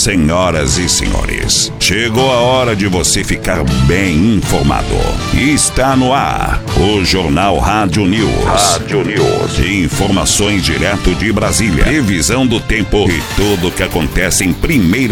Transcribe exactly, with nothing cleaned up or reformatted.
Senhoras e senhores, chegou a hora de você ficar bem informado. Está no ar o Jornal Rádio News. Rádio News. Informações direto de Brasília. Previsão do tempo e tudo o que acontece em primeira